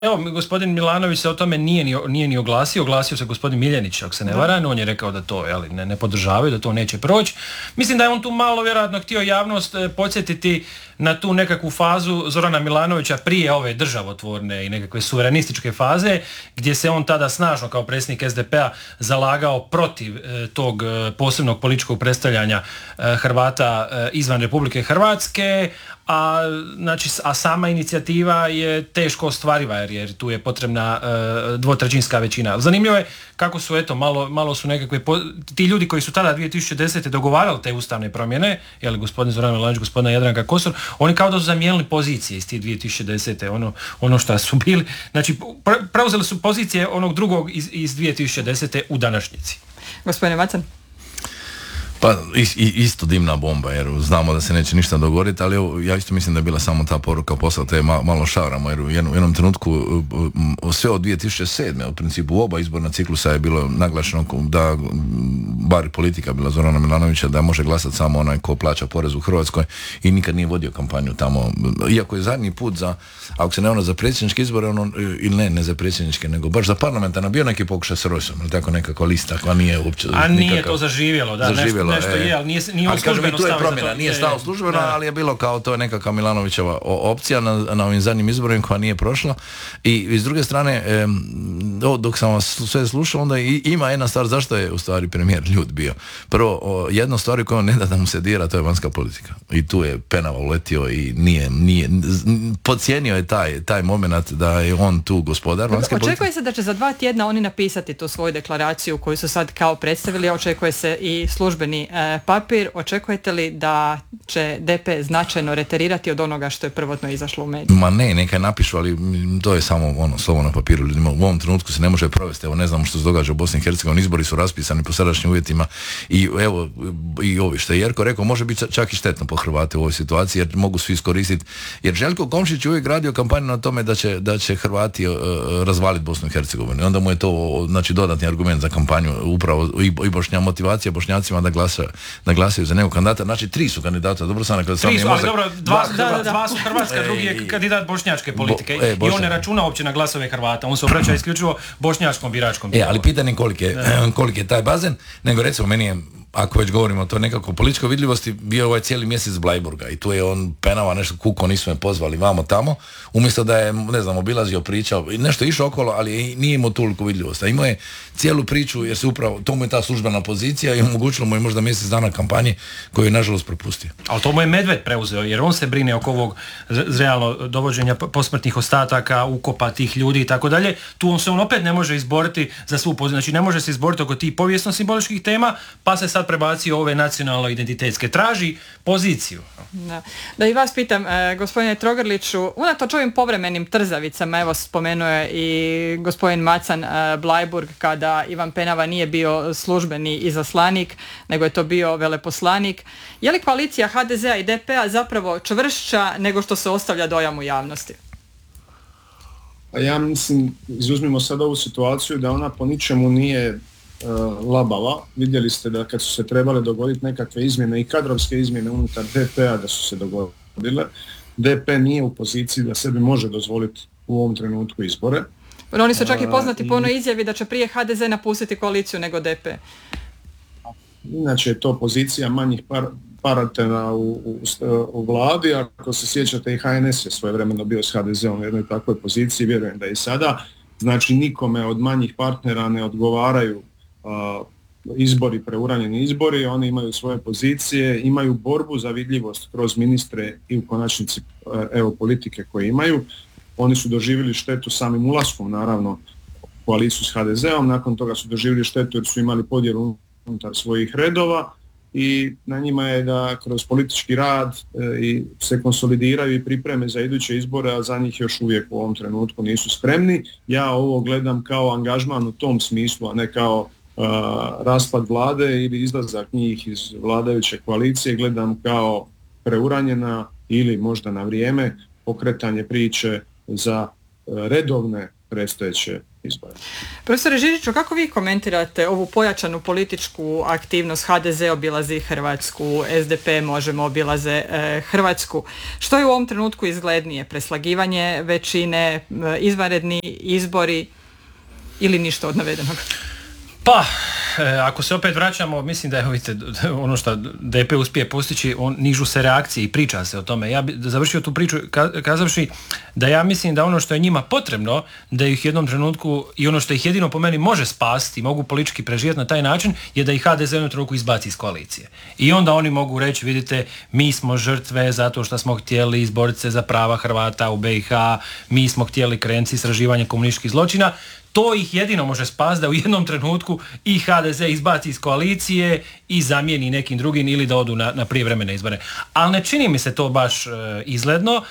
Evo, gospodin Milanović se o tome nije ni oglasio se gospodin Miljenić, ako se ne varam, on je rekao da to ne podržavaju, da to neće proći. Mislim da je on tu malo vjerojatno htio javnost podsjetiti na tu nekakvu fazu Zorana Milanovića prije ove državotvorne i nekakve suverenističke faze, gdje se on tada snažno kao predsjednik SDP-a zalagao protiv tog posebnog političkog predstavljanja Hrvata izvan Republike Hrvatske, a sama inicijativa je teško ostvariva jer tu je potrebna dvotrećinska većina. Zanimljivo je kako su malo su nekakve ti ljudi koji su tada 2010. dogovarali te ustavne promjene, gospodin Zoran Milanović, gospodina Jadranka Kosor, oni kao da su zamijenili pozicije iz tih 2010. ono što su bili, znači preuzeli su pozicije onog drugog iz 2010. u današnjici. Gospodine Macan. Pa isto dimna bomba, jer znamo da se neće ništa dogoditi, ali ja isto mislim da je bila samo ta poruka posla, te malo šaramo, jer u jednom trenutku sve od 2007. u principu u oba izborna ciklusa je bilo naglašeno da bar politika bila Zorana Milanovića da može glasati samo onaj ko plaća porez u Hrvatskoj i nikad nije vodio kampanju tamo, iako je zadnji put ako se ne za predsjedničke izbore, ili ne za predsjedničke, nego baš za parlamentarna bio neki pokušaj s Rojsom, ili tako nekakva lista koja nije uopće nije to zaživjelo, nešto je, ali nije službeno stao promjena, nije stao službeno, ali je bilo kao to je nekakva Milanovićeva opcija na ovim zadnjim izborima koja nije prošla. I s druge strane, dok sam vas sve slušao, onda ima jedna stvar zašto je u stvari premijer ljut bio. Prvo, jedna stvar koju ne da mu se dira, to je vanjska politika. I tu je penava uletio i nije podcijenio je taj moment da je on tu gospodar vanjske politike. Očekuje se da će za 2 tjedna oni napisati tu svoju deklaraciju koju su sad kao predstavili, očekuje se i službeni papir. Očekujete li da će DP značajno reterirati od onoga što je prvotno izašlo u mediju? Ma nekaj napišu, ali to je samo slovo na papiru. Ljudima u ovom trenutku se ne može provesti. Evo, ne znamo što se događa u Bosni i Hercegovini, izbori su raspisani po sadašnjim uvjetima i evo i ovi što je Jerko rekao, može biti čak i štetno po Hrvate u ovoj situaciji jer mogu svi iskoristiti. Jer Željko Komšić uvijek radio kampanju na tome da će Hrvati razvaliti Bosnu i Hercegovinu. Onda mu je to dodatni argument za kampanju, upravo i motivacija Bošnjacima da glasaju za nekog kandidata. Znači 3 su kandidata, dobro sam nekada sam dva su Hrvatska, drugi je kandidat bošnjačke politike i on ne računa uopće na glasove Hrvata, on se obraća isključivo bošnjačkom biračkom. Ali pitanje koliki je taj bazen, nego recimo meni je, ako već govorimo o to nekako političkoj vidljivosti, bio ovaj cijeli mjesec Blajburga i tu je on penava nešto kuko, nisu me pozvali vamo tamo, umjesto da je, ne znam, obilazio, pričao, nešto išao okolo, ali nije imao toliko vidljivosti. A imao je cijelu priču jer se upravo, to mu je ta službena pozicija i omogućilo mu je možda mjesec dana kampanje koju je nažalost propustio. Ali to mu je Medved preuzeo jer on se brine oko ovog realno dovođenja posmrtnih ostataka, ukopa tih ljudi i tako dalje. Tu on opet ne može izboriti za svu poziciju, znači ne može se izboriti oko tih povijesno-simboličkih tema, pa se sad prebacio ove nacionalno-identitetske. Traži poziciju. Da i vas pitam, gospodine Trogrliću, unatoč ovim povremenim trzavicama, evo spomenuo je i gospodin Macan Blajburg kada Ivan Penava nije bio službeni izaslanik, nego je to bio veleposlanik. Je li koalicija HDZ-a i DP-a zapravo čvršća nego što se ostavlja dojam u javnosti? Ja mislim, izuzmimo sad ovu situaciju da ona po ničemu nije labava. Vidjeli ste da kad su se trebale dogoditi nekakve izmjene i kadrovske izmjene unutar DP-a da su se dogodile. DP nije u poziciji da sebi može dozvoliti u ovom trenutku izbore. Oni su čak i poznati po onoj izjavi da će prije HDZ napustiti koaliciju nego DP. Inače je to pozicija manjih partnera u vladi. Ako se sjećate, i HNS je svojevremeno bio s HDZ-om u jednoj takvoj poziciji, vjerujem da i sada. Znači nikome od manjih partnera ne odgovaraju izbori, preuranjeni izbori, oni imaju svoje pozicije, imaju borbu za vidljivost kroz ministre i u konačnici politike koje imaju. Oni su doživjeli štetu samim ulaskom, naravno, u koaliciju s HDZ-om, nakon toga su doživjeli štetu jer su imali podjelu unutar svojih redova i na njima je da kroz politički rad i se konsolidiraju i pripreme za iduće izbore, a za njih još uvijek u ovom trenutku nisu spremni. Ja ovo gledam kao angažman u tom smislu, a ne kao raspad vlade ili izlazak njih iz vladajuće koalicije, gledam kao preuranjena ili možda na vrijeme pokretanje priče za redovne predstojeće izbore. Profesore Žižiću, kako vi komentirate ovu pojačanu političku aktivnost? HDZ obilazi Hrvatsku, SDP Možemo obilaze Hrvatsku. Što je u ovom trenutku izglednije? Preslagivanje većine, izvanredni izbori ili ništa od navedenog? Pa, ako se opet vraćamo, mislim da je ono što DP uspije postići, nižu se reakcije i priča se o tome. Ja bih završio tu priču kazavši da ja mislim da ono što je njima potrebno, da ih u jednom trenutku i ono što ih jedino po meni može spasiti, mogu politički preživjeti na taj način, je da ih HDZ u jednom trenutku izbaci iz koalicije. I onda oni mogu reći, vidite, mi smo žrtve zato što smo htjeli izboriti se za prava Hrvata u BiH, mi smo htjeli krenuti istraživanje komunističkih zločina. To ih jedino može spasiti da u jednom trenutku i HDZ izbaci iz koalicije i zamijeni nekim drugim ili da odu na prijevremene izbore. Ali ne čini mi se to baš izgledno.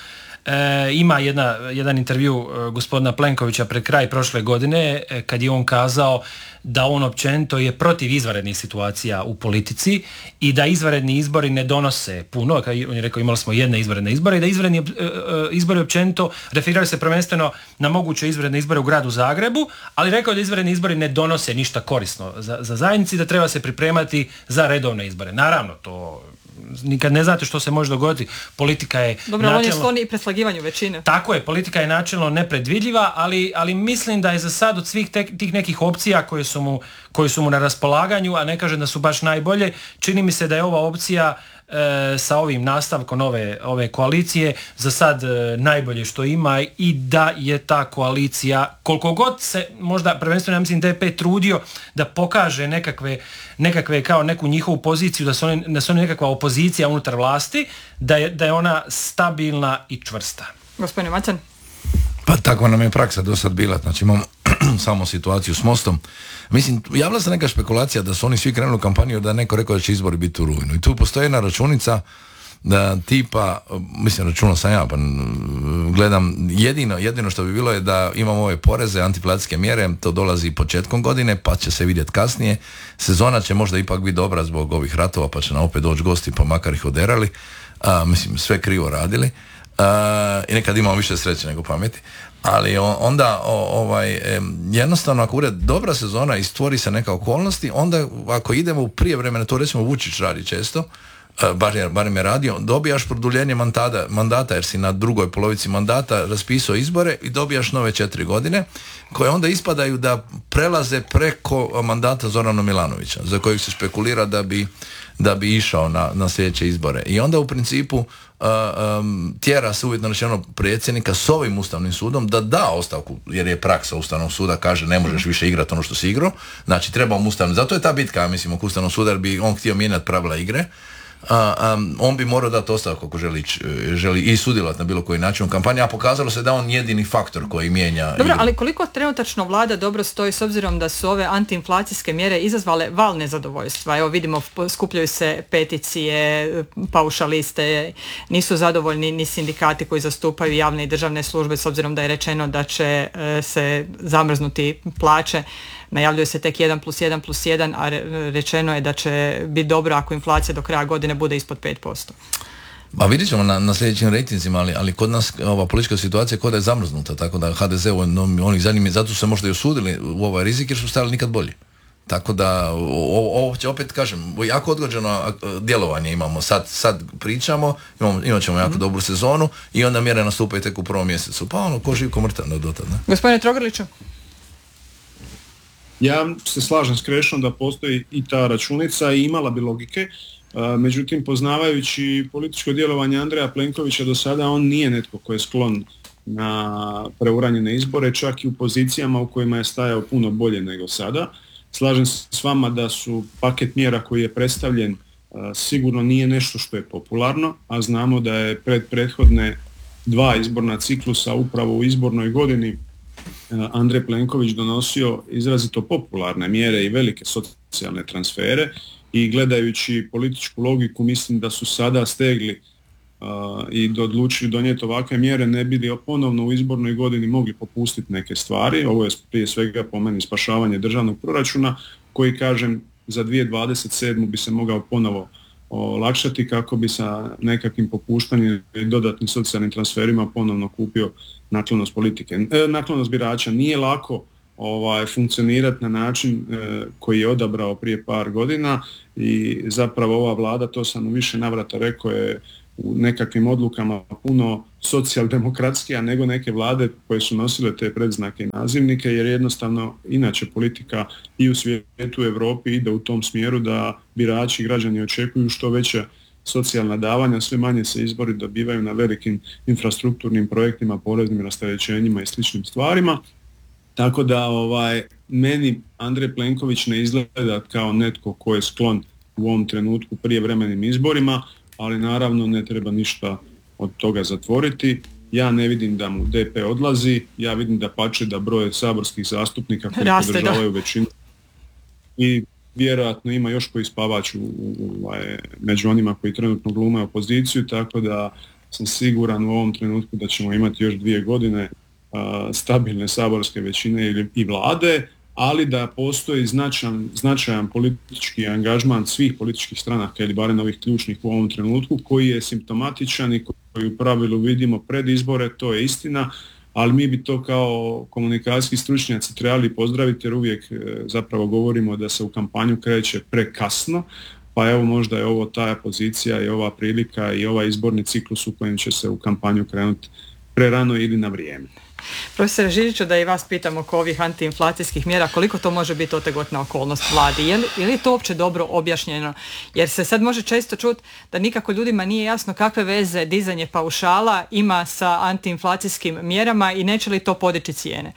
Ima jedan intervju gospodina Plenkovića pred kraj prošle godine kad je on kazao da on općenito je protiv izvanrednih situacija u politici i da izvanredni izbori ne donose puno. On je rekao imali smo jedne izvanredne izbore i da izvanredni izbori općenito referiraju se prvenstveno na moguće izvanredne izbore u gradu Zagrebu, ali rekao da izvanredni izbori ne donose ništa korisno za zajednici, da treba se pripremati za redovne izbore. Naravno, to nikad ne znate što se može dogoditi. Politika je dobro, načelno, on je sklon i preslagivanju većine. Tako je, politika je načelno nepredvidljiva, ali mislim da je za sad od svih tih nekih opcija koje su mu na raspolaganju, a ne kažem da su baš najbolje, čini mi se da je ova opcija sa ovim nastavkom ove koalicije za sad najbolje što ima i da je ta koalicija, koliko god se možda prvenstveno ja mislim DP trudio da pokaže nekakve kao neku njihovu poziciju, da su oni nekakva opozicija unutar vlasti, da je ona stabilna i čvrsta. Gospodine Macan? Pa takva nam je praksa do sad bila, znači imamo samo situaciju s Mostom. Mislim, javila se neka špekulacija da su oni svi krenuli u kampanju da neko rekao da će izbori biti u rujnu. I tu postoji jedna računica da tipa, mislim računao sam ja, pa gledam, jedino što bi bilo je da imamo ove poreze, antiinflacijske mjere, to dolazi početkom godine, pa će se vidjeti kasnije. Sezona će možda ipak biti dobra zbog ovih ratova, pa će nam opet doći gosti, pa makar ih oderali. Mislim, sve krivo radili. I nekad imamo više sreće nego pameti. Ali onda jednostavno ako bude dobra sezona i stvori se neka okolnosti, onda ako idemo u prijevremene, to recimo Vučić radi često, barem je radio, dobijaš produljenje mandata jer si na drugoj polovici mandata raspisao izbore i dobijaš nove 4 godine koje onda ispadaju da prelaze preko mandata Zorana Milanovića za kojeg se špekulira da bi išao na sljedeće izbore. I onda u principu tjera se uvjetno rečeno predsjednika s ovim Ustavnim sudom da ostavku, jer je praksa Ustavnog suda, kaže ne možeš više igrati ono što si igrao, znači treba mu Ustavni, zato je ta bitka, mislim, oko Ustavnog suda, jer bi on htio mijenjati pravila igre. On bi morao dati ostavku ako želi i sudjelovati na bilo koji način u kampanji, a pokazalo se da on jedini faktor koji mijenja. Dobro, ali koliko trenutačno vlada dobro stoji s obzirom da su ove antiinflacijske mjere izazvale val nezadovoljstva? Evo vidimo, skupljaju se peticije, paušaliste, nisu zadovoljni ni sindikati koji zastupaju javne i državne službe s obzirom da je rečeno da će se zamrznuti plaće. Najavljuje se tek 1+1+1, a rečeno je da će biti dobro ako inflacija do kraja godine bude ispod 5%. Pa vidjet ćemo na sljedećim rejtinzima, ali kod nas ova politička situacija kod je zamrznuta, tako da HDZ onih zadnjih, zato su se možda i osudili u ovaj rizik jer su stali nikad bolji. Tako da ovo će opet, kažem, jako odgođeno djelovanje imamo. Sad pričamo, imat ćemo jako dobru sezonu i onda mjere nastupaju tek u prvom mjesecu. Pa ko živ, ko mrtav do tad. Gospodine Trogrliću? Ja se slažem s Krešom da postoji i ta računica i imala bi logike, međutim poznavajući političko djelovanje Andreja Plenkovića do sada, on nije netko koji je sklon na preuranjene izbore, čak i u pozicijama u kojima je stajao puno bolje nego sada. Slažem se s vama da su paket mjera koji je predstavljen sigurno nije nešto što je popularno, a znamo da je prethodne 2 izborna ciklusa upravo u izbornoj godini Andrej Plenković donosio izrazito popularne mjere i velike socijalne transfere i gledajući političku logiku mislim da su sada stegli i odlučili donijeti ovakve mjere ne bi li ponovno u izbornoj godini mogli popustiti neke stvari. Ovo je prije svega po meni spašavanje državnog proračuna koji, kažem, za 2027. bi se mogao ponovo olakšati kako bi sa nekakvim popuštanjem i dodatnim socijalnim transferima ponovno kupio naklonost politike. Naklonost birača nije lako funkcionirati na način koji je odabrao prije par godina i zapravo ova vlada, to sam u više navrata rekao, je u nekakvim odlukama puno socijaldemokratskija nego neke vlade koje su nosile te predznake i nazivnike, jer jednostavno inače politika i u svijetu, u Europi ide u tom smjeru da birači i građani očekuju što veća socijalna davanja, sve manje se izbori dobivaju na velikim infrastrukturnim projektima, poreznim rasterećenjima i sličnim stvarima. Tako da meni Andrej Plenković ne izgleda kao netko ko je sklon u ovom trenutku prijevremenim izborima, ali naravno ne treba ništa od toga zatvoriti. Ja ne vidim da mu DP odlazi, ja vidim da pače da broj saborskih zastupnika koji podržavaju većinu i vjerojatno ima još koji spavač među onima koji trenutno glume opoziciju, tako da sam siguran u ovom trenutku da ćemo imati još 2 godine stabilne saborske većine i vlade, ali da postoji značajan politički angažman svih političkih stranaka ili barem ovih ključnih u ovom trenutku koji je simptomatičan i koji u pravilu vidimo pred izbore, to je istina, ali mi bi to kao komunikacijski stručnjaci trebali pozdraviti jer uvijek zapravo govorimo da se u kampanju kreće prekasno, pa evo možda je ovo ta pozicija i ova prilika i ovaj izborni ciklus u kojem će se u kampanju krenuti prerano ili na vrijeme. Profesore Žiliću, da i vas pitam oko ovih antiinflacijskih mjera, koliko to može biti otegotna okolnost vladi? Je li to uopće dobro objašnjeno? Jer se sad može često čuti da nikako ljudima nije jasno kakve veze dizanje paušala ima sa antiinflacijskim mjerama i neće li to podići cijene?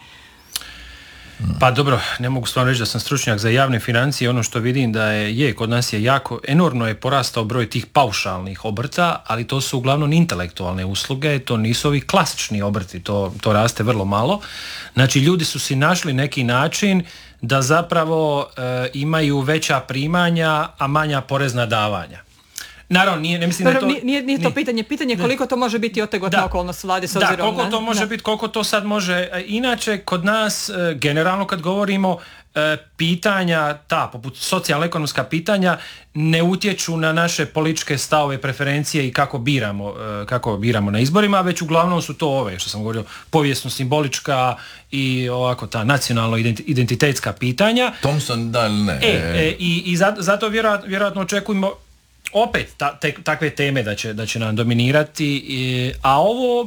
Pa dobro, ne mogu stvarno reći da sam stručnjak za javne financije, ono što vidim da kod nas je jako, enormno je porastao broj tih paušalnih obrta, ali to su uglavnom intelektualne usluge, to nisu ovi klasični obrti, to raste vrlo malo. Znači ljudi su si našli neki način da zapravo imaju veća primanja, a manja porezna davanja. Naravno, ne mislim da to... Nije to pitanje koliko to može biti otegotna okolnost vlade s obzirom na... Da, koliko to može biti, koliko to sad može... Inače, kod nas, generalno kad govorimo, pitanja, poput socijalno-ekonomska pitanja, ne utječu na naše političke stavove, preferencije i kako biramo na izborima, već uglavnom su to ove, što sam govorio, povijesno-simbolička i ovako ta nacionalno-identitetska pitanja. Thompson, da ili ne? I zato vjerojatno očekujemo opet takve teme da će nam dominirati, a ovo,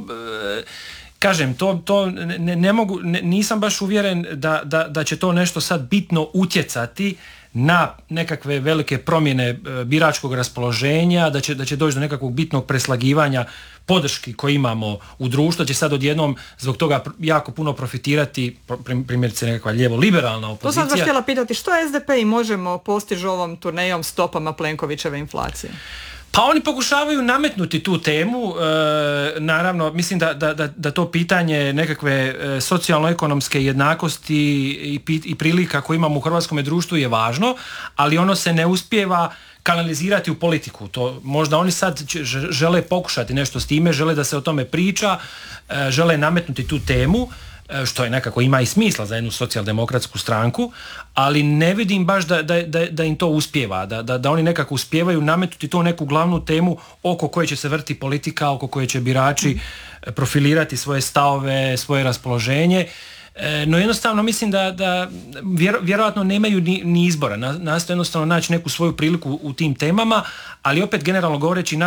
kažem, to ne mogu, nisam baš uvjeren da će to nešto sad bitno utjecati na nekakve velike promjene biračkog raspoloženja, da će doći do nekakvog bitnog preslagivanja podrški koje imamo u društvu, da će sad odjednom zbog toga jako puno profitirati primjerice nekakva lijevo-liberalna opozicija. To sam vas htjela pitati, što SDP i Možemo postižu ovom turnejom stopama Plenkovićeve inflacije? Pa oni pokušavaju nametnuti tu temu, naravno mislim da to pitanje nekakve socijalno-ekonomske jednakosti i prilika koje imamo u hrvatskom društvu je važno, ali ono se ne uspijeva kanalizirati u politiku. To možda oni sad žele pokušati nešto s time, žele da se o tome priča, žele nametnuti tu temu, što je nekako ima i smisla za jednu socijaldemokratsku stranku, ali ne vidim baš da im to uspijeva, da oni nekako uspijevaju nametnuti to neku glavnu temu oko koje će se vrti politika, oko koje će birači profilirati svoje stavove, svoje raspoloženje. No jednostavno mislim da vjerojatno nemaju ni izbora, nastoje jednostavno naći neku svoju priliku u tim temama, ali opet generalno govoreći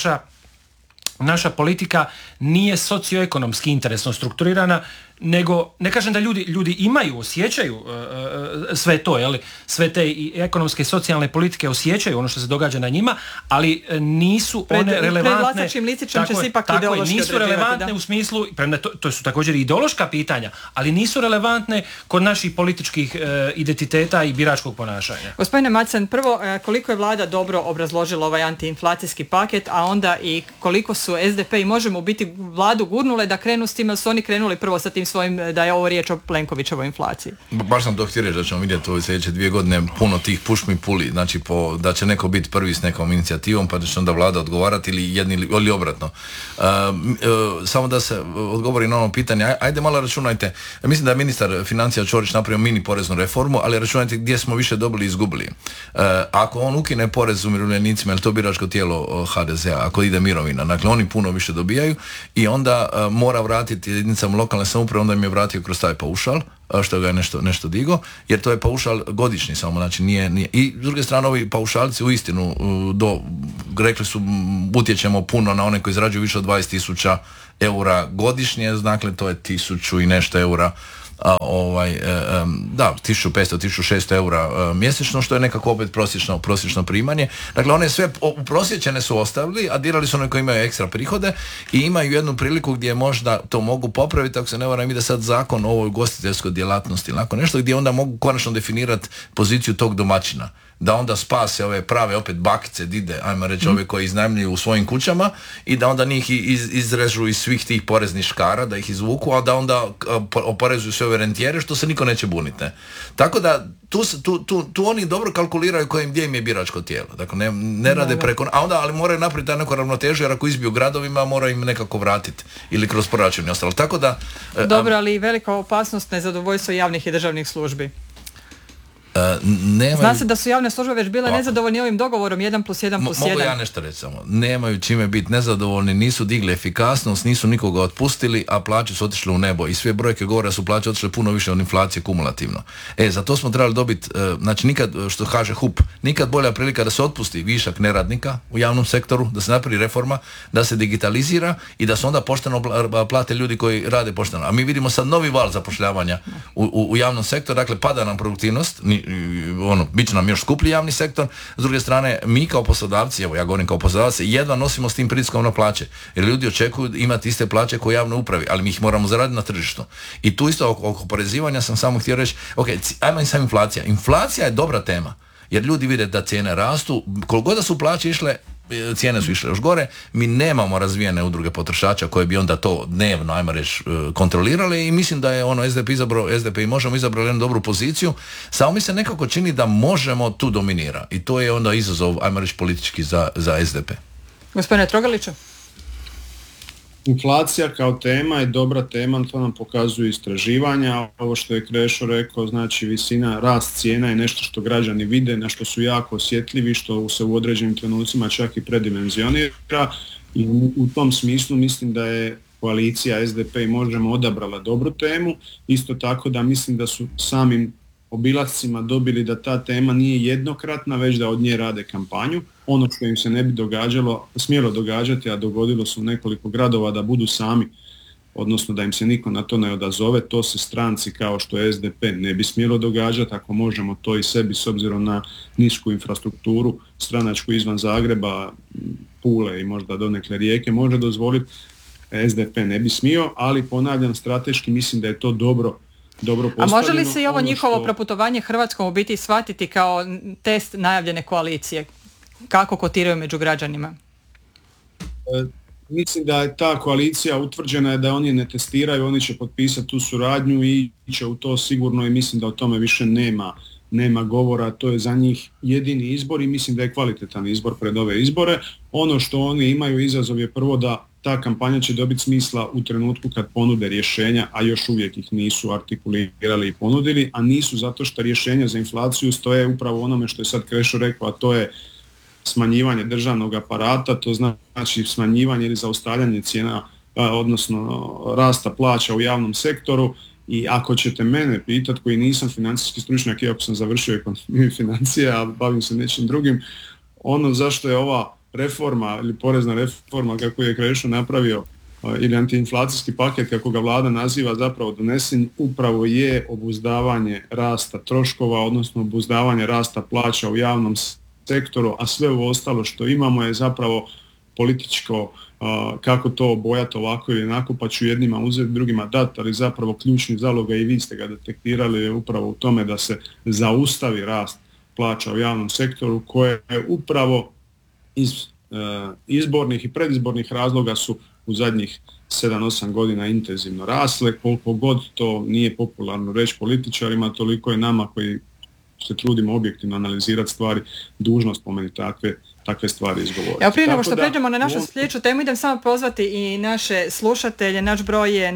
naša politika nije socioekonomski interesno strukturirana, nego, ne kažem da ljudi osjećaju sve to, sve te i ekonomske i socijalne politike osjećaju ono što se događa na njima, ali nisu one relevantne. Nisu relevantne u smislu, premda to su također ideološka pitanja, ali nisu relevantne kod naših političkih identiteta i biračkog ponašanja. Gospodine Macan, prvo, koliko je vlada dobro obrazložila ovaj antiinflacijski paket, a onda i koliko su SDP i Možemo biti vladu gurnule da krenu s tim, jer su oni krenuli prvo sa tim svojim da je ovo riječ o Plenkovićevoj inflaciji. Baš sam to htio reći da ćemo vidjeti ove sljedeće 2 godine puno tih push mi puli, znači da će neko biti prvi s nekom inicijativom pa da će onda vlada odgovarati ili obratno. Samo da se odgovori na ono pitanje, ajde malo računajte, mislim da je ministar financija Ćorić napravio mini poreznu reformu, ali računajte gdje smo više dobili i izgubili. Ako on ukine porez umirovljenicima, je to biračko tijelo HDZ-a, ako ide mirovina, dakle oni puno više dobijaju i onda mora vratiti jedinicama lokalne samouprave, onda im je vratio kroz taj paušal, što ga je nešto digo, jer to je paušal godišnji samo, znači nije. I s druge strane ovi paušalci u istinu rekli su utječemo puno na one koji zarađuju više od 20.000 eura godišnje, dakle to je 1000 i nešto eura, 1500-1600 eura mjesečno, što je nekako opet prosječno primanje. Dakle, one sve uprosječene su ostavili, a dirali su one koji imaju ekstra prihode i imaju jednu priliku gdje možda to mogu popraviti, ako se ne varam, ide sad zakon o ovoj ugostiteljskoj djelatnosti, nakon nešto gdje onda mogu konačno definirati poziciju tog domaćina, da onda spase ove prave opet bakice, dide, ajmo reći, ove koji iznajmljuju u svojim kućama i da onda njih izrežu iz svih tih poreznih škara, da ih izvuku, a da onda oporezuju sve ove rentijere, što se niko neće buniti. Tako da tu oni dobro kalkuliraju gdje im je biračko tijelo. Dakle, ne rade preko, a onda, ali moraju napraviti neku ravnotežu, jer ako izbiju gradovima, moraju im nekako vratiti ili kroz proračun i ostalo. Tako da... Dobro, ali i velika opasnost nezadovoljstva javnih i državnih službi. Zna se da su javne službe već bile nezadovoljni ovim dogovorom 1+1+1. Mogu ja nešto reći samo. Nemaju čime biti nezadovoljni, nisu digli efikasnost, nisu nikoga otpustili, a plaće su otišle u nebo. I sve brojke govore da su plaće otišle puno više od inflacije kumulativno. Za to smo trebali dobiti, znači nikad, što kaže HUP, nikad bolja prilika da se otpusti višak neradnika u javnom sektoru, da se napravi reforma, da se digitalizira i da se onda pošteno plate ljudi koji rade pošteno. A mi vidimo sad novi val zapošljavanja u javnom sektoru, dakle pada nam produktivnost, bit će nam još skuplji javni sektor. S druge strane, mi kao poslodavci, evo ja govorim kao poslodavci, jedva nosimo s tim pritiskom na plaće, jer ljudi očekuju imati iste plaće kao javnoj upravi, ali mi ih moramo zaraditi na tržištu. I tu isto oko oporezivanja sam samo htio reći, ajmo i sam inflacija. Inflacija je dobra tema, jer ljudi vide da cijene rastu, koliko god da su plaće išle, cijene su išle još gore, mi nemamo razvijene udruge potrošača koje bi onda to dnevno, ajmo reći, kontrolirale i mislim da je SDP i Možemo izabrali jednu dobru poziciju, samo mi se nekako čini da Možemo tu dominira i to je onda izazov, ajmo reći, politički za SDP. Gospodine Trogaliću? Inflacija kao tema je dobra tema, to nam pokazuju istraživanja. Ovo što je Krešo rekao, znači visina, rast cijena je nešto što građani vide, na što su jako osjetljivi, što se u određenim trenucima čak i predimenzionira i u tom smislu mislim da je koalicija SDP i Možemo odabrala dobru temu. Isto tako da mislim da su samim obilascima dobili da ta tema nije jednokratna, već da od nje rade kampanju. Ono što im se ne bi smjelo događati, a dogodilo se u nekoliko gradova, da budu sami, odnosno da im se niko na to ne odazove, to se stranci kao što je SDP ne bi smjelo događati, ako Možemo to i sebi s obzirom na nisku infrastrukturu stranačku izvan Zagreba, Pule i možda donekle Rijeke može dozvoliti, SDP ne bi smio, ali ponavljam, strateški mislim da je to dobro postavljeno. A može li se i ovo njihovo proputovanje Hrvatskom u biti shvatiti kao test najavljene koalicije? Kako kotiraju među građanima? Mislim da je ta koalicija utvrđena da oni ne testiraju, oni će potpisati tu suradnju i će u to sigurno i mislim da o tome više nema govora, to je za njih jedini izbor i mislim da je kvalitetan izbor pred ove izbore. Ono što oni imaju izazov je prvo da ta kampanja će dobiti smisla u trenutku kad ponude rješenja, a još uvijek ih nisu artikulirali i ponudili, a nisu zato što rješenja za inflaciju stoje upravo onome što je sad Krešo rekao, a to je smanjivanje državnog aparata, to znači smanjivanje ili zaustavljanje cijena, odnosno rasta plaća u javnom sektoru. I ako ćete mene pitati, koji nisam financijski stručnjak, iako sam završio ekonomiju i financije, a bavim se nečim drugim, ono zašto je ova reforma ili porezna reforma kako je Krešo napravio ili antiinflacijski paket kako ga vlada naziva zapravo donesen, upravo je obuzdavanje rasta troškova, odnosno obuzdavanje rasta plaća u javnom sektoru, a sve ovo ostalo što imamo je zapravo političko, kako to obojati ovako ili onako, pa ću jednima uzeti, drugima dati, ali zapravo ključni zaloga i vi ste ga detektirali je upravo u tome da se zaustavi rast plaća u javnom sektoru koje je upravo iz izbornih i predizbornih razloga su u zadnjih 7-8 godina intenzivno rasle, koliko god to nije popularno reći političarima, toliko je nama koji se trudimo objektivno analizirati stvari, dužnost po meni takve stvari izgovoriti. Evo, prije nego što pređemo na našu sljedeću temu, idem samo pozvati i naše slušatelje. Naš broj je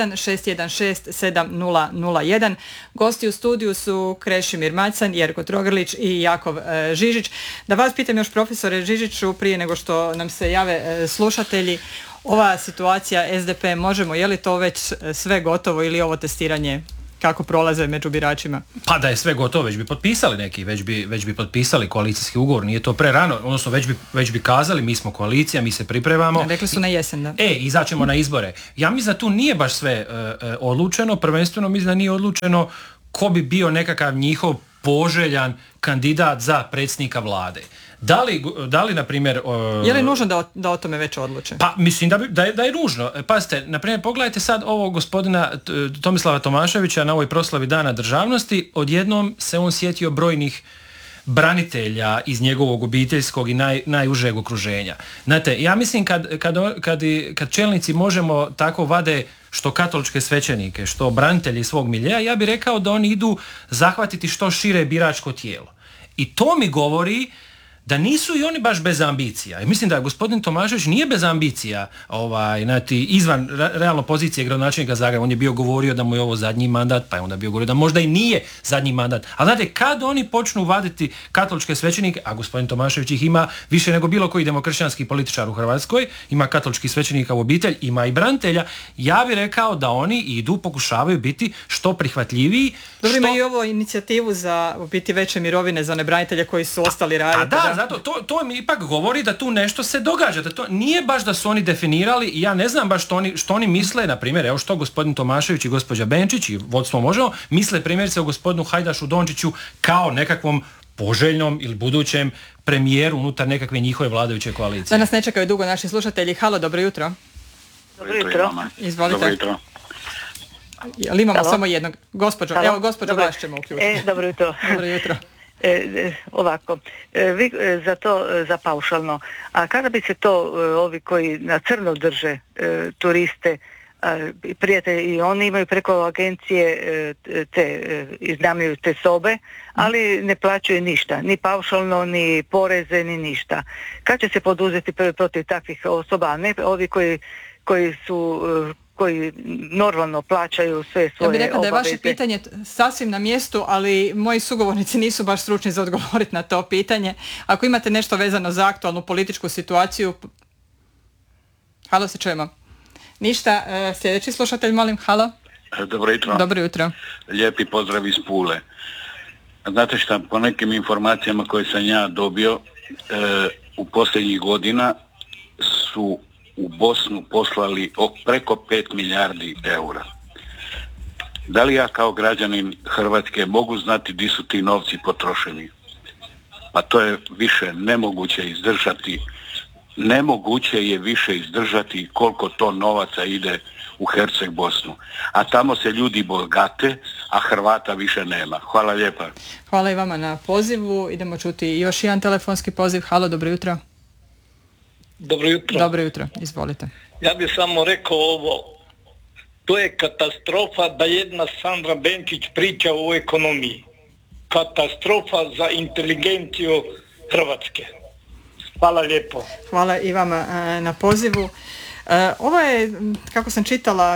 01-616-7001. Gosti u studiju su Krešimir Macan, Jerko Trogrlić i Jakov Žižić. Da vas pitam još, profesore Žižiću, prije nego što nam se jave slušatelji, ova situacija SDP, možemo, je li to već sve gotovo ili ovo testiranje kako prolaze među biračima? Pa da je sve gotovo, već bi potpisali neki, već bi potpisali koalicijski ugovor, nije to prerano, odnosno već bi kazali mi smo koalicija, mi se pripremamo. Rekli su na jesen, da. Izaćemo na izbore. Ja mislim da tu nije baš sve odlučeno, prvenstveno mislim da nije odlučeno ko bi bio nekakav njihov poželjan kandidat za predsjednika vlade. Da li na primjer... Je li nužno da o tome već odluče? Pa mislim da je nužno. Pazite, na primjer, pogledajte sad ovog gospodina Tomislava Tomaševića na ovoj proslavi Dana državnosti, odjednom se on sjetio brojnih branitelja iz njegovog obiteljskog i najužeg okruženja. Znate, ja mislim kad čelnici možemo tako vade što katoličke svećenike, što branitelji svog miljeja, ja bih rekao da oni idu zahvatiti što šire biračko tijelo. I to mi govori da nisu i oni baš bez ambicija. I mislim da gospodin Tomašević nije bez ambicija izvan realno pozicije gradonačelnika Zagreba. On je bio govorio da mu je ovo zadnji mandat, pa je onda bio govorio da možda i nije zadnji mandat. Ali znate, kad oni počnu vaditi katoličke svećenike, a gospodin Tomašević ih ima više nego bilo koji demokršćanski političar u Hrvatskoj, ima katoličkih svećenika u obitelj, ima i branitelja, ja bih rekao da oni idu, pokušavaju biti što prihvatljiviji. Dobro, ima i ovo inicijativu za biti veće mirovine za one branitelje koji su ostali raditi. Zato to mi ipak govori da tu nešto se događa, da to nije baš da su oni definirali i ja ne znam baš što oni misle, na primjer, evo što gospodin Tomašević i gospođa Benčić i vodstvo Možemo misle primjerice o gospodinu Hajdašu Dončiću kao nekakvom poželjnom ili budućem premijeru unutar nekakve njihove vladajuće koalicije. Da nas ne čekaju dugo naši slušatelji. Halo, dobro jutro. Dobro jutro. Izvolite. Dobro jutro. Ali imamo samo jednog. Gospođo, vas ćemo uključiti. Dobro jutro. Dobro jutro. Ovako, vi za paušalno, a kada bi se to ovi koji na crno drže turiste, prijatelji, i oni imaju preko agencije iznajmljuju te sobe, ali ne plaćaju ništa, ni paušalno, ni poreze, ni ništa. Kad će se poduzeti protiv takvih osoba, a ne ovi koji normalno plaćaju sve svoje obaveze? Ja bih rekla da je vaše pitanje sasvim na mjestu, ali moji sugovornici nisu baš stručni za odgovoriti na to pitanje. Ako imate nešto vezano za aktualnu političku situaciju... Halo, se čujemo. Ništa, sljedeći slušatelj, molim, halo. Dobro jutro. Dobro jutro. Lijepi pozdrav iz Pule. Znate šta, po nekim informacijama koje sam ja dobio, u posljednjih godina su u Bosnu poslali preko 5 milijardi eura. Da li ja kao građanin Hrvatske mogu znati di su ti novci potrošeni? Pa to je više nemoguće izdržati. Nemoguće je više izdržati koliko to novaca ide u Herceg Bosnu. A tamo se ljudi bogate, a Hrvata više nema. Hvala lijepa. Hvala i vama na pozivu. Idemo čuti još jedan telefonski poziv. Halo, dobro jutro. Dobro jutro. Dobro jutro, izvolite. Ja bih samo rekao ovo. To je katastrofa da jedna Sandra Benčić priča o ekonomiji. Katastrofa za inteligenciju Hrvatske. Hvala lijepo. Hvala i vama na pozivu. Ovo je, kako sam čitala,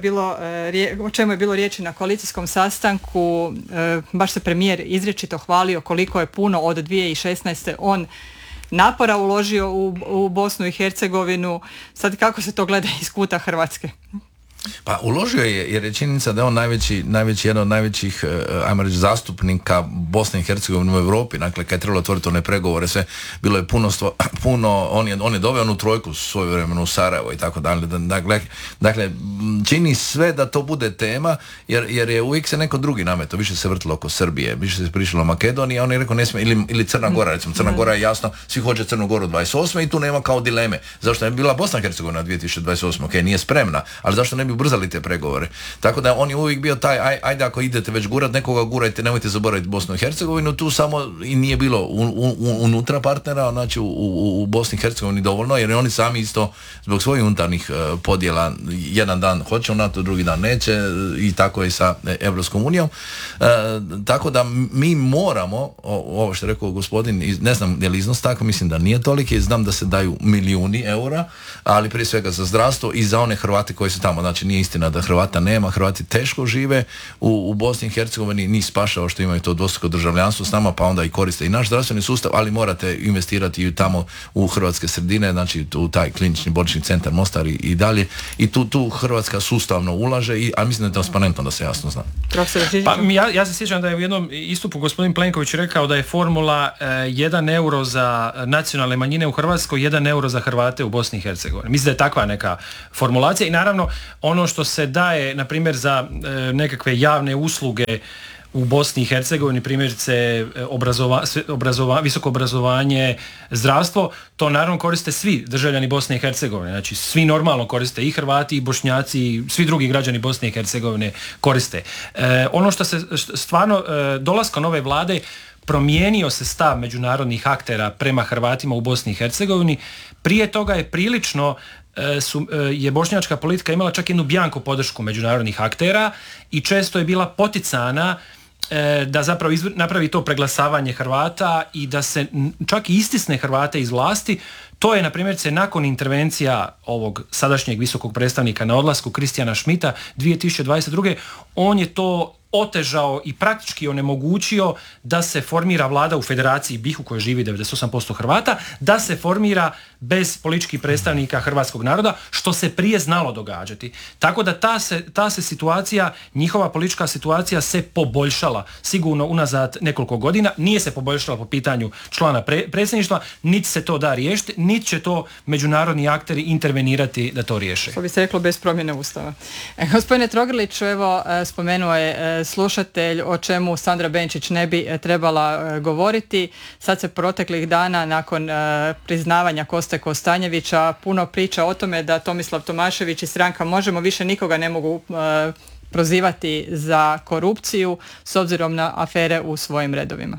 o čemu je bilo riječi na koalicijskom sastanku, baš se premijer izričito hvalio koliko je puno od 2016. on napora uložio u Bosnu i Hercegovinu. Sad kako se to gleda iz kuta Hrvatske? Pa uložio je, jer je činjenica da je on jedan od najvećih, ajmo reći, zastupnika Bosne i Hercegovine u Europi. Dakle, kad je trebalo otvoriti one pregovore, sve bilo je puno, on je doveo onu trojku svoju vremenu u Sarajevo i tako dalje. Dakle, čini sve da to bude tema, jer je uvijek se neko drugi nametao. Više se vrtilo oko Srbije, više se pričalo o Makedoniji, a on je rekao ne smije, ili Crna Gora, recimo. Crna Gora je jasno, svi hoće Crnu Goru 28. i tu nema kao dileme. Zašto ne bi bila Bosna i Hercegovina 2028. Ok, nije spremna, ali zašto ne bi ubrzali te pregovore. Tako da on je uvijek bio taj, ajde ako idete već gurat, nekoga gurajte, nemojte zaboraviti Bosnu i Hercegovinu, tu samo i nije bilo unutra partnera, znači u Bosni i Hercegovini dovoljno, jer oni sami isto zbog svojih unutarnjih podjela jedan dan hoće u NATO, drugi dan neće i tako je sa Europskom unijom. Tako da mi moramo, ovo što je rekao gospodin, ne znam je li iznos tako, mislim da nije toliki, znam da se daju milijuni eura, ali prije svega za zdravstvo i za one Hrvate koji su tamo, znači nije istina da Hrvata nema, Hrvati teško žive u Bosni i Hercegovini, ni spašao što imaju to dvostruko državljanstvo s nama, pa onda i koriste i naš zdravstveni sustav, ali morate investirati i tamo u hrvatske sredine, znači u taj klinični bolnički centar Mostar i dalje, i tu Hrvatska sustavno ulaže, a mislim da je transparentno, da se jasno zna. Pa ja se sjećam da je u jednom istupu gospodin Plenković rekao da je formula 1 euro za nacionalne manjine u Hrvatskoj, 1 euro za Hrvate u Bosni i Hercegovini. Mislim da je takva neka formulacija i naravno ono što se daje, na primjer, za nekakve javne usluge u Bosni i Hercegovini, primjerice visoko obrazovanje, zdravstvo, to naravno koriste svi državljani Bosne i Hercegovine. Znači svi normalno koriste, i Hrvati i Bošnjaci i svi drugi građani Bosne i Hercegovine koriste. Ono što se stvarno dolaskom nove vlade promijenio se stav međunarodnih aktera prema Hrvatima u Bosni i Hercegovini. Prije toga je prilično je bošnjačka politika imala čak jednu bjanko podršku međunarodnih aktera i često je bila poticana da zapravo napravi to preglasavanje Hrvata i da se čak i istisne Hrvate iz vlasti. To je, na primjer, nakon intervencija ovog sadašnjeg visokog predstavnika na odlasku Kristijana Schmidta 2022. on je to otežao i praktički onemogućio da se formira vlada u Federaciji BiH u kojoj živi 98% Hrvata, da se formira bez političkih predstavnika hrvatskog naroda, što se prije znalo događati. Tako da ta se situacija, njihova politička situacija se poboljšala sigurno unazad nekoliko godina. Nije se poboljšala po pitanju člana predsjedništva, niti se to da riješiti, niti će to međunarodni akteri intervenirati da to riješe. To bi se reklo bez promjene Ustava. Gospodine Trogrliću, evo spomenuo je slušatelj o čemu Sandra Benčić ne bi trebala govoriti. Sad se proteklih dana nakon priznavanja Koste Kostanjevića puno priča o tome da Tomislav Tomašević i stranka Možemo više nikoga ne mogu prozivati za korupciju s obzirom na afere u svojim redovima.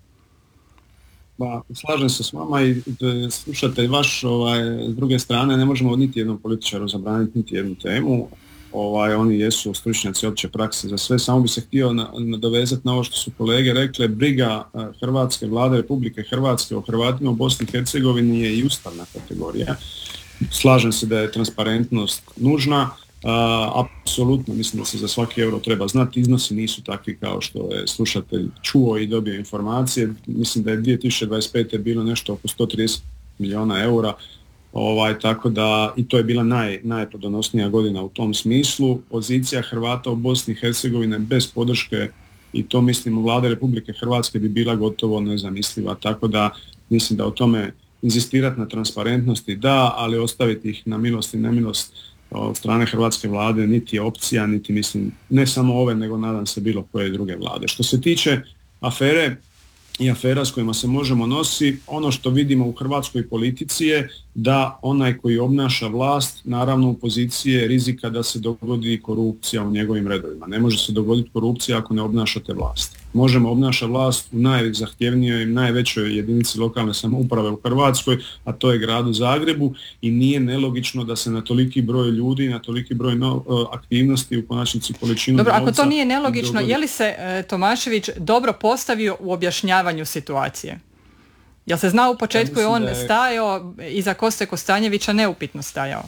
Pa, slažem se s vama i slušatelj vaš, s druge strane ne možemo niti jednom političaru zabraniti niti jednu temu. Oni jesu stručnjaci opće prakse za sve. Samo bi se htio nadovezati na ovo što su kolege rekle. Briga Hrvatske vlade Republike Hrvatske o Hrvatima u Bosni i Hercegovini je i ustavna kategorija. Slažem se da je transparentnost nužna. Apsolutno mislim da se za svaki euro treba znati. Iznosi nisu takvi kao što je slušatelj čuo i dobio informacije. Mislim da je 2025. bilo nešto oko 130 milijuna eura. Tako da i to je bila najplodonosnija godina u tom smislu. Pozicija Hrvata u Bosni i Hercegovine bez podrške, i to mislim vlade Republike Hrvatske, bi bila gotovo nezamisliva. Tako da mislim da o tome inzistirati na transparentnosti da, ali ostaviti ih na milost i nemilost od strane hrvatske vlade niti je opcija, niti mislim ne samo ove, nego nadam se bilo koje druge vlade. Što se tiče afere i afera s kojima se Možemo nosi, ono što vidimo u hrvatskoj politici je da onaj koji obnaša vlast, naravno u poziciji je rizika da se dogodi korupcija u njegovim redovima. Ne može se dogoditi korupcija ako ne obnašate vlast. Možemo obnaša vlast u najzahtjevnijoj i najvećoj jedinici lokalne samouprave u Hrvatskoj, a to je gradu Zagrebu, i nije nelogično da se na toliki broj ljudi, na toliki broj aktivnosti, u konačnici količinu novca... Dobro, ako to nije nelogično, je li se Tomašević dobro postavio u objašnjavanju situacije? Jel se znao u početku je on stajao iza Koste Kostanjevića, neupitno stajao?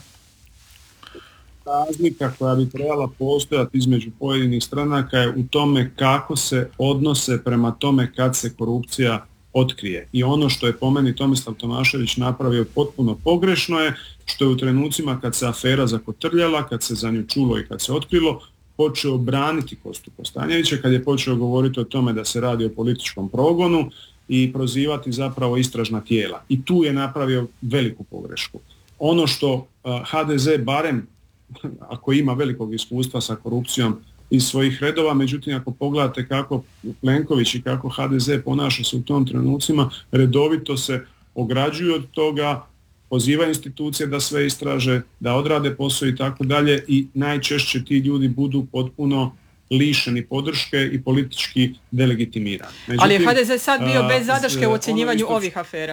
Razlika koja bi trebala postojati između pojedinih stranaka je u tome kako se odnose prema tome kad se korupcija otkrije. I ono što je po meni Tomislav Tomašević napravio potpuno pogrešno je što je u trenucima kad se afera zakotrljala, kad se za nju čulo i kad se otkrilo, počeo braniti Kostu Kostanjevića, kad je počeo govoriti o tome da se radi o političkom progonu i prozivati zapravo istražna tijela. I tu je napravio veliku pogrešku. Ono što HDZ barem, ako ima velikog iskustva sa korupcijom iz svojih redova, međutim ako pogledate kako Plenković i kako HDZ ponaša se u tom trenucima, redovito se ograđuju od toga, pozivaju institucije da sve istraže, da odrade posao i tako dalje i najčešće ti ljudi budu potpuno lišeni podrške i politički delegitimirani. Međutim, ali je HDZ sad bio bez zadrške u ocjenjivanju ovih afera.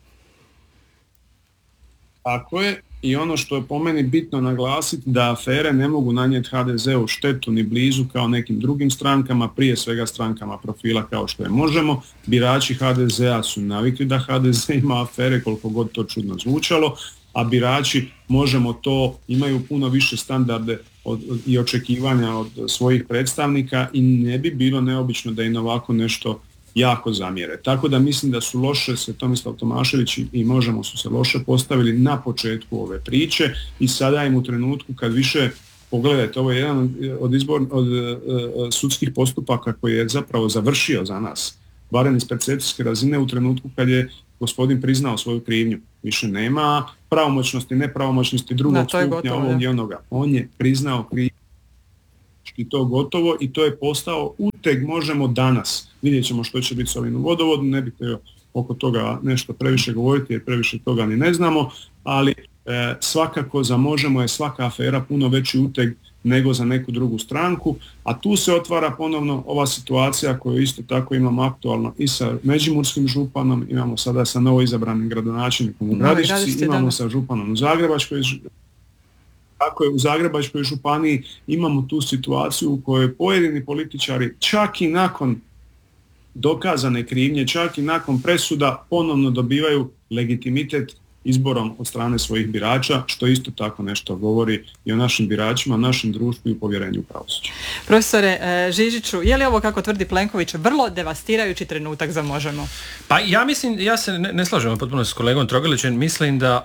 Tako je, i ono što je po meni bitno naglasiti da afere ne mogu nanijeti HDZ-u štetu ni blizu kao nekim drugim strankama, prije svega strankama profila kao što je Možemo. Birači HDZ-a su navikli da HDZ ima afere, koliko god to čudno zvučalo, a birači Možemo to imaju puno više standarde i očekivanja od svojih predstavnika i ne bi bilo neobično da im ovako nešto jako zamjere. Tako da mislim da su loše se Tomislav Tomašević i Možemo su se loše postavili na početku ove priče i sada im u trenutku kad više pogledajte, ovo je jedan od sudskih postupaka koji je zapravo završio za nas, barem iz percepcijske razine u trenutku kad je gospodin priznao svoju krivnju. Više nema pravomoćnosti, nepravomoćnosti drugog stupnja ovog i onoga. On je priznao krivnju i to gotovo i to je postao uteg Možemo danas. Vidjet ćemo što će biti s ovim u vodovodu, ne bih htio oko toga nešto previše govoriti jer previše toga ni ne znamo, ali svakako za Možemo je svaka afera puno veći uteg nego za neku drugu stranku, a tu se otvara ponovno ova situacija koju isto tako imamo aktualno i sa međimurskim županom, imamo sada sa novoizabranim gradonačelnikom u Gradišci, imamo sa županom u Zagrebačkoj. Tako je, u Zagrebačkoj županiji imamo tu situaciju u kojoj pojedini političari čak i nakon dokazane krivnje, čak i nakon presuda ponovno dobivaju legitimitet izborom od strane svojih birača, što isto tako nešto govori i o našim biračima, našem društvu i povjerenju u pravosuđe. Profesore Žižiću, je li ovo, kako tvrdi Plenković, vrlo devastirajući trenutak za Možemo? Pa ja mislim, ja se ne slažem potpuno s kolegom Trogalićem, mislim da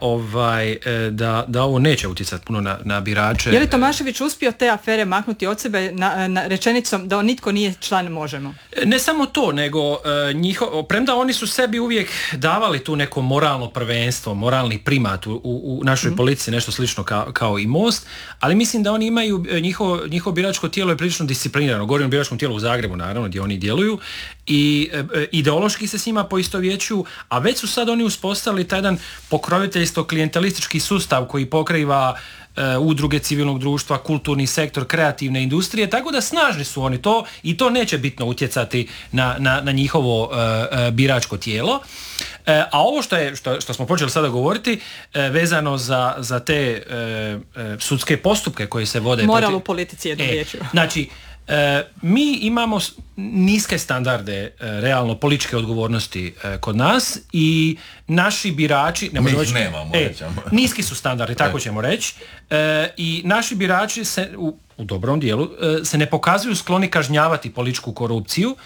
ovo neće utjecati puno na birače. Je li Tomašević uspio te afere maknuti od sebe na rečenicom da nitko nije član Možemo? Ne samo to, nego premda oni su sebi uvijek davali tu neko moralno prvenstvo, moralni primat u našoj politici, nešto slično kao i Most, ali mislim da oni imaju, njihovo biračko tijelo je prilično disciplinirano, govorim o biračkom tijelu u Zagrebu naravno gdje oni djeluju i ideološki se s njima poistovjećuju, a već su sad oni uspostavili taj jedan pokroviteljstvo klijentelistički sustav koji pokriva udruge civilnog društva, kulturni sektor, kreativne industrije, tako da snažni su oni to i to neće bitno utjecati na njihovo biračko tijelo. A ovo što smo počeli sada govoriti vezano za te sudske postupke koji se vode... Moral u politici jednom riječju. Znači, mi imamo niske standarde realno političke odgovornosti kod nas i naši birači... Mi ih nemamo, niski su standardi, tako ćemo reći. I naši birači se u dobrom dijelu se ne pokazuju skloni kažnjavati političku korupciju.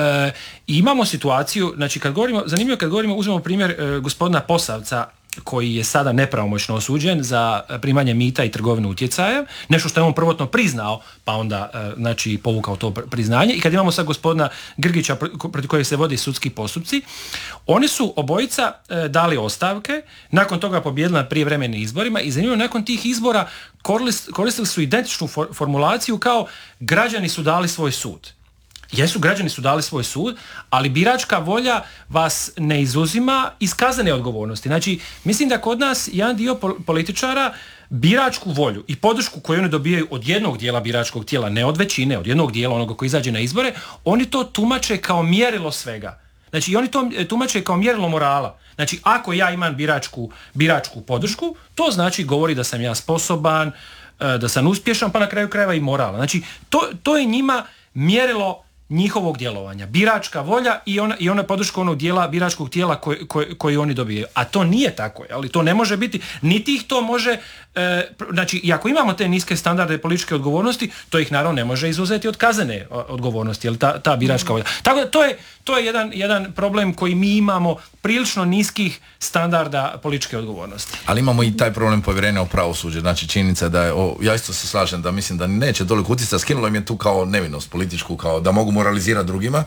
I imamo situaciju, znači zanimljivo kad govorimo, uzmemo primjer gospodina Posavca koji je sada nepravomoćno osuđen za primanje mita i trgovinu utjecajem, nešto što je on prvotno priznao, pa onda znači povukao to priznanje. I kad imamo sad gospodina Grgića protiv kojeg se vodi sudski postupci, oni su obojica dali ostavke, nakon toga pobijedili na prijevremenim izborima i zanimljivo nakon tih izbora koristili su identičnu formulaciju kao građani su dali svoj sud. Jesu, građani su dali svoj sud, ali biračka volja vas ne izuzima iz kaznene odgovornosti. Znači, mislim da kod nas jedan dio političara biračku volju i podršku koju oni dobijaju od jednog dijela biračkog tijela, ne od većine, od jednog dijela onoga koji izađe na izbore, oni to tumače kao mjerilo svega. Znači, oni to tumače kao mjerilo morala. Znači, ako ja imam biračku podršku, to znači govori da sam ja sposoban, da sam uspješan, pa na kraju krajeva i moral. Znači, to je njima mjerilo njihovog djelovanja, biračka volja i ona podrška onog dijela biračkog tijela koji oni dobijaju. A to nije tako, ali to ne može biti, niti ih to može, znači i ako imamo te niske standarde političke odgovornosti, to ih naravno ne može izuzeti od kaznene odgovornosti, jer ta biračka volja. Tako da to je jedan problem koji mi imamo, prilično niskih standarda političke odgovornosti. Ali imamo i taj problem povjerenja u pravosuđe, znači činjenica da je, ja isto se slažem da mislim da neće toliko utjecati, skinulo im je tu kao nevinost političku, kao da mogu moralizirati drugima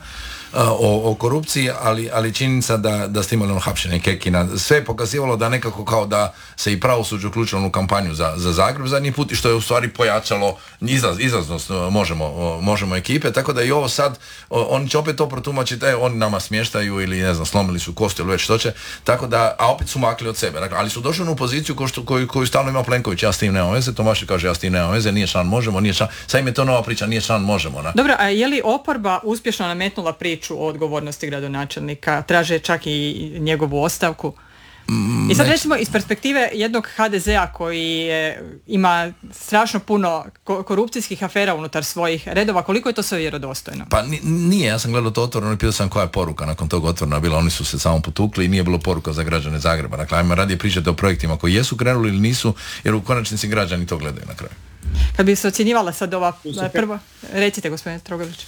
o korupciji, ali činjenica da ste imali ono hapšenje Kekina, sve je pokazivalo da nekako kao da se i pravosuđe uključilo u kampanju za Zagreb zadnji put i što je u stvari pojačalo izlaznost možemo ekipe, tako da i ovo sad oni će opet to protumačiti, oni nama smještaju ili ne znam, slomili su kosti ili već što će, tako da, a opet su makli od sebe, dakle, ali su došli u poziciju koju stalno ima Plenković, ja s tim nemam veze, Tomašević kaže ja s tim nemam veze, nije član možemo, nije član, sad im je to nova priča, nije član možemo. Dobro, a je li oporba uspješno nametnula priču o odgovornosti gradonačelnika, traže čak i njegovu ostavku? I sad recimo iz perspektive jednog HDZ-a koji ima strašno puno korupcijskih afera unutar svojih redova, koliko je to sve vjerodostojno? Pa nije, ja sam gledao to otvoreno i pitao sam koja je poruka nakon tog otvorena bila, oni su se samo potukli i nije bilo poruka za građane Zagreba. Dakle, ajmo radije pričati o projektima koji jesu krenuli ili nisu, jer u konačnici građani to gledaju na kraju. Kad bi se ocjenjivala sad ova prva, recite gospodine Trogalić.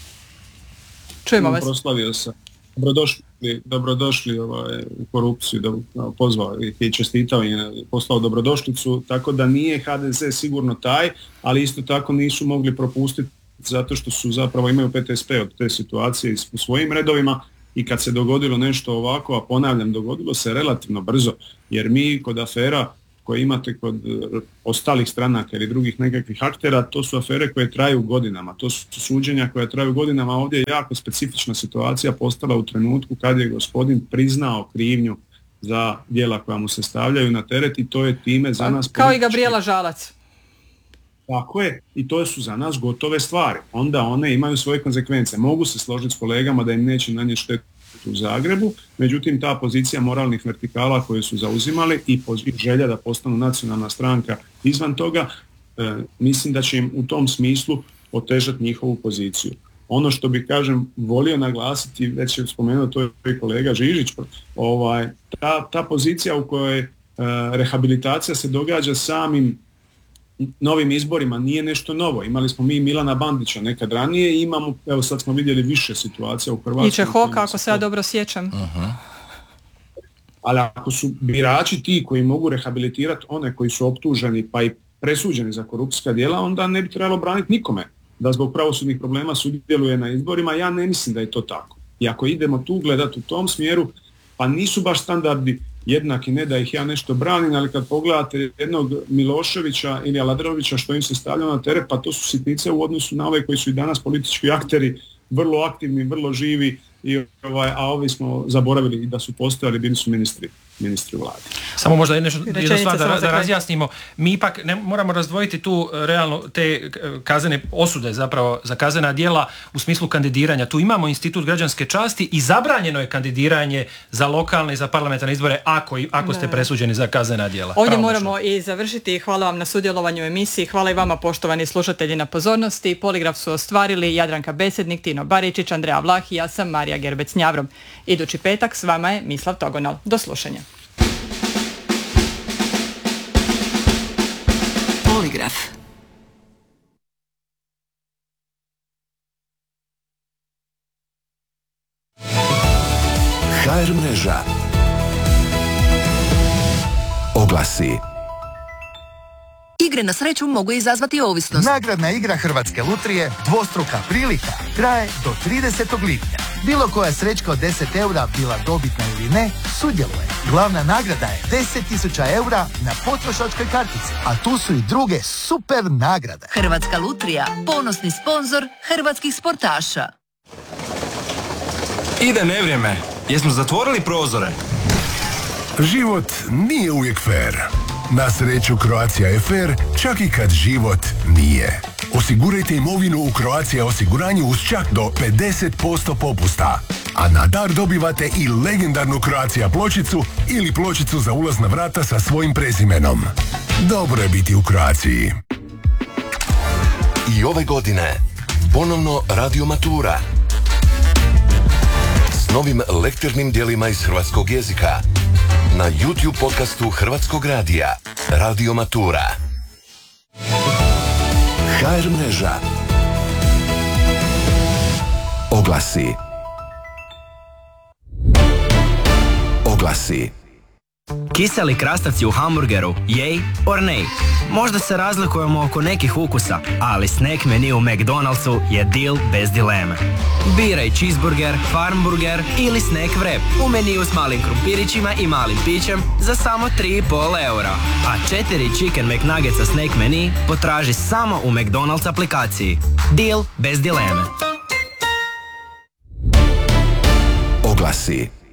Čujemo vas. Proslavio sam. Dobrodošli u korupciju, pozvao ih i čestitao i poslao dobrodošlicu, tako da nije HDZ sigurno taj, ali isto tako nisu mogli propustiti zato što su zapravo imaju PTSP od te situacije u svojim redovima i kad se dogodilo nešto ovako, a ponavljam, dogodilo se relativno brzo, jer mi kod afera koje imate kod ostalih stranaka ili drugih nekakvih aktera, to su afere koje traju godinama, to su suđenja koje traju godinama. Ovdje je jako specifična situacija postala u trenutku kad je gospodin priznao krivnju za djela koja mu se stavljaju na teret i to je time za nas... Kao i Gabrijela Žalac. Tako je, i to su za nas gotove stvari. Onda one imaju svoje konsekvence. Mogu se složiti s kolegama da im neće nanijeti štetu u Zagrebu, međutim ta pozicija moralnih vertikala koje su zauzimali i želja da postanu nacionalna stranka izvan toga, mislim da će im u tom smislu otežati njihovu poziciju. Ono što bi, kažem, volio naglasiti, već je spomenuo to i kolega Žižić, ta pozicija u kojoj rehabilitacija se događa samim novim izborima nije nešto novo. Imali smo mi Milana Bandića nekad ranije i imamo, evo sad smo vidjeli više situacija u Hrvatskoj. I Čehoka, ako se ja dobro sjećam. Uh-huh. Ali ako su birači ti koji mogu rehabilitirati one koji su optuženi pa i presuđeni za korupcijska djela, onda ne bi trebalo braniti nikome da zbog pravosudnih problema sudjeluje na izborima. Ja ne mislim da je to tako. I ako idemo tu gledati u tom smjeru, pa nisu baš standardi jednaki, ne da ih ja nešto branim, ali kad pogledate jednog Miloševića ili Aladrovića što im se stavlja na teret, pa to su sitnice u odnosu na ove koji su i danas politički akteri, vrlo aktivni, vrlo živi, a ovi smo zaboravili da su postojali, bili su ministri vlade. Samo možda jednu stvar da razjasnimo. Mi ipak moramo razdvojiti tu realno te kaznene osude zapravo za kaznena djela u smislu kandidiranja. Tu imamo institut građanske časti i zabranjeno je kandidiranje za lokalne i za parlamentarne izbore ako ste presuđeni za kaznena djela. Ovdje moramo i završiti. Hvala vam na sudjelovanju u emisiji. Hvala i vama poštovani slušatelji na pozornosti. Poligraf su ostvarili Jadranka Besednik, Tino Baričić, Andreja Vlah i ja sam Marija Gerbec-Njavrom. Idući petak s vama je Mislav Togonal. Do slušanja. Poligraf. HR mreža. Oglasi. Igre na sreću mogu izazvati ovisnost. Nagradna igra Hrvatske lutrije Dvostruka prilika traje do 30. lipnja. Bilo koja srećka od 10 eura, bila dobitna ili ne, sudjeluje. Glavna nagrada je 10.000 eura na potrošačkoj kartici, a tu su i druge super nagrade. Hrvatska lutrija, ponosni sponzor hrvatskih sportaša. Ide nevrijeme. Jesmo zatvorili prozore? Život nije uvijek fair. Na sreću Croatia je fair, čak i kad život nije. Osigurajte imovinu u Croatia osiguranju uz čak do 50% popusta. A na dar dobivate i legendarnu Croatia pločicu ili pločicu za ulaz na vrata sa svojim prezimenom. Dobro je biti u Croaciji. I ove godine ponovno Radio Matura s novim lektornim dijelima iz hrvatskog jezika na YouTube podcastu Hrvatskog radija Radio Matura. HR mreža. Oglasi. Kiseli krastavci u hamburgeru, yay or nay? Možda se razlikujemo oko nekih ukusa, ali snack menu u McDonald'su je deal bez dileme. Biraj cheeseburger, farmburger ili snack wrap u meniju s malim krumpirićima i malim pićem za samo 3,5 eura. A 4 Chicken McNuggetsa snack menu potraži samo u McDonald's aplikaciji. Deal bez dileme. Oglasi.